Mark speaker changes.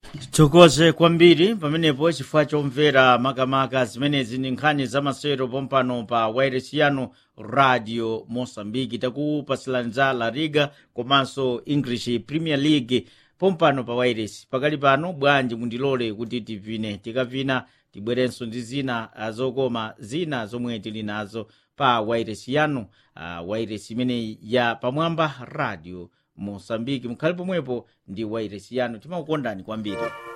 Speaker 1: Titokoze kwambiri pamenepo chifukwa chomvera makamaka zimenezi ndi nkhani zamasewero pompano pa wireless yanu Radio Mosambiki. Takupasilani za La Liga komanso English Premier League pompano pa wireless. Pakali pano bwanji mundilole kuti tivine, tikavina tibwerenso ndi zina zokoma zina zomwe tili nazo pa wireless yanu, wireless imene ya pamwamba Radio Mosambiki. Mukhale pomwepo ndi wireless yanu, timakukondani kwambiri.